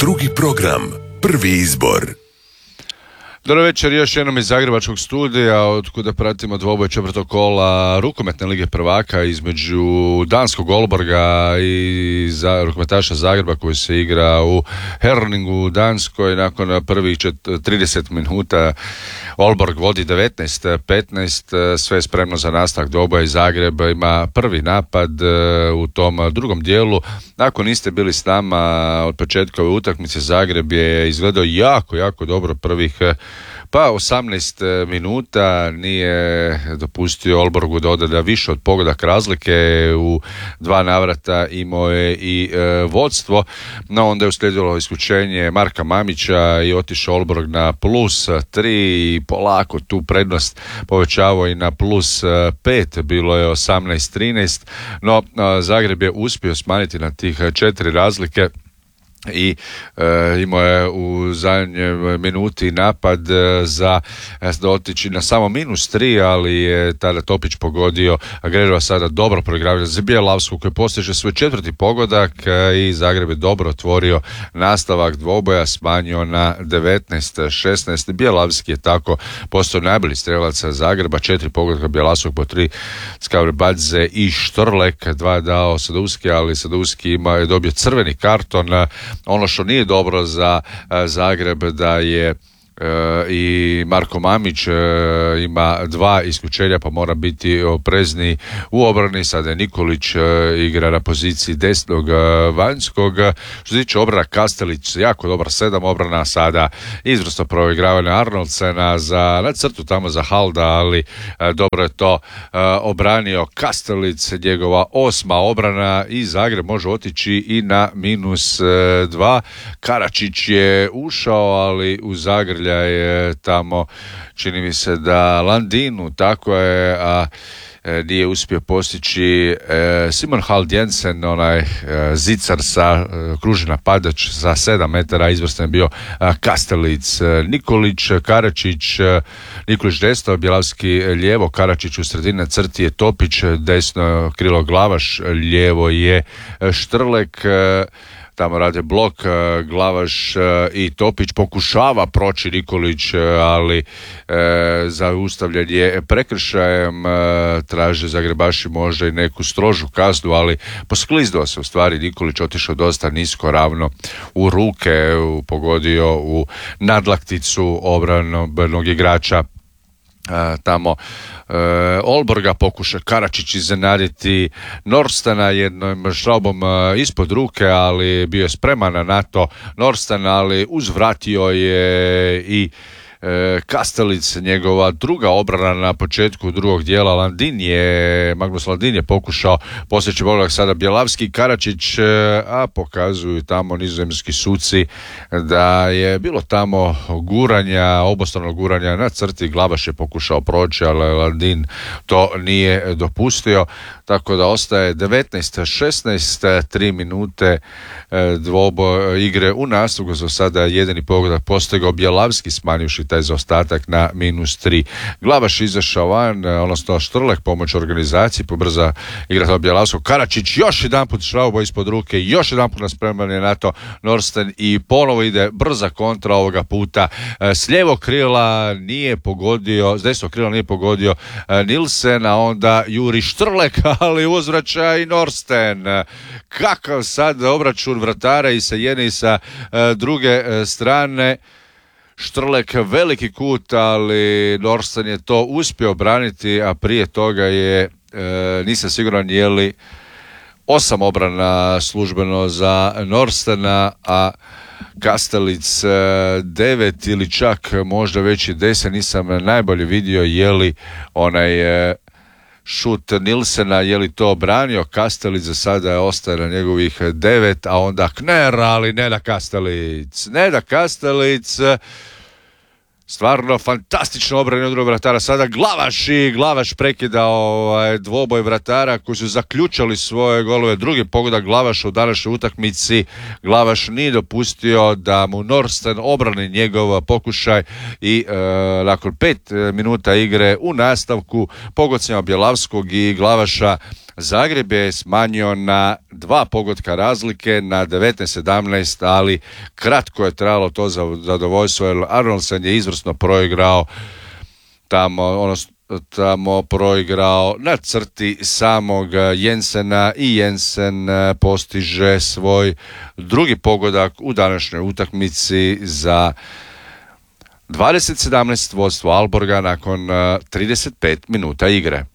drugi program, prvi izbor. Dobro večer, još jednom iz Zagrebačkog studija, od kuda pratimo dvoboj četvrtog kola rukometne lige prvaka između danskog Aalborga i rukometaša Zagreba koji se igra u Herningu u Danskoj. Nakon prvih 30 minuta Aalborg vodi 19-15, sve je spremno za nastavak dvoboja i Zagreb ima prvi napad u tom drugom dijelu. Ako niste bili s nama od početka ove utakmice, Zagreb je izgledao jako dobro prvih 18 minuta, nije dopustio Aalborgu da ode više od pogodak razlike, u 2 navrata imao je i vodstvo, no onda je uslijedilo isključenje Marka Mamića i otišao Aalborg na +3 i polako tu prednost povećavao i na +5, bilo je 18-13, no Zagreb je uspio smanjiti na tih 4 razlike i imao je u zadnjoj minuti napad za otići na samo -3, ali je tada Topić pogodio, a Grerova sada dobro proigravio za Bjelavsku koji postiže svoj 4. pogodak i Zagreb je dobro otvorio nastavak dvoboja, smanjio na 19-16. Bjelavski je tako postao najbolji strelac Zagreba, 4 pogodaka Bjelavskog po 3 Skavrebadze i Štrlek, 2 dao Sadovski, ali Sadovski je dobio crveni karton. Ono što nije dobro za Zagreb da je i Marko Mamić ima 2 isključenja pa mora biti oprezni u obrani. Sada je Nikolić igra na poziciji desnog vanjskog. Što se tiče obrana, Kastelić jako dobra, 7 obrana, sada izvrsno proigravanje Arnoldsena na crtu tamo za Halda, ali dobro je to obranio Kastelić, njegova 8. obrana i Zagreb može otići i na -2. Karačić je ušao, ali u Zagrlja je tamo, čini mi se da Landinu, tako je, a nije uspio postići Simon Hald Jensen, onaj zicar sa kružni napadač za 7 metara, izvrstan je bio Kastelic. Nikolić, Karačić, Nikolić desno, Bjelavski lijevo, Karačić u sredini crti je Topić, desno krilo Glavaš, lijevo je Štrlek, tamo rade blok, Glavaš i Topić, pokušava proći Nikolić, ali zaustavljen je prekršajem, traže Zagrebaši možda i neku strožu kaznu, ali poskliznuo se u stvari Nikolić, otišao dosta nisko, ravno u ruke, pogodio u nadlakticu obranog igrača tamo Aalborga. Pokuša Karačić iznenaditi Norstana jednom šraubom ispod ruke, ali bio je spreman na to Norstan, ali uzvratio je i Kastelic, njegova druga obrana na početku drugog dijela. Magnus Landin je pokušao postići pogodak, sada Bjelavski, Karačić, a pokazuju tamo nizozemski suci da je bilo tamo guranja, obostranog guranja na crti. Glavaš je pokušao proći, ali Landin to nije dopustio, tako da ostaje 19-16, 3 minute igre u nastavku. Za sada jedini pogodak postigao Bjelavski, smanjivši taj zaostatak na -3. Glavaš izašao van, odnosno Štrlek pomoć organizaciji, pobrza igra za Bjelavskog. Karačić još jedanput šraubo ispod ruke, još jedanput naspreman je na to Norsten i ponovo ide brza kontra, ovoga puta s lijevog krila nije pogodio, s desnog krila nije pogodio Nilsen, a onda Juri Štrlek, ali uzvraća i Norsten. Kakav sad obračun vratara i sa jedne i sa druge strane. Štrlek veliki kut, ali Norsten je to uspio obraniti, a prije toga je, nisam siguran je li 8 obrana službeno za Norstena, a Kastelic 9 ili čak možda već i 10, nisam najbolje vidio je li onaj šut Nilsena, je li to obranio Kastelic, za sada ostaje na njegovih 9, a onda Kner, ali ne da Kastelic, stvarno fantastično obrane od drugog vratara. Sada Glavaš prekida dvoboj vratara koji su zaključali svoje golove. Drugi pogodak Glavaša u današnjoj utakmici. Glavaš nije dopustio da mu Norsten obrani njegov pokušaj i nakon 5 minuta igre u nastavku pogodcima Bjelavskog i Glavaša Zagreb je smanjio na 2 pogotka razlike na 19-17, ali kratko je trajalo to zadovoljstvo jer Arnoldsen je izvrsno proigrao tamo proigrao na crti samog Jensena i Jensen postiže svoj drugi pogodak u današnjoj utakmici za 20-17 vodstvo Aalborga nakon 35 minuta igre.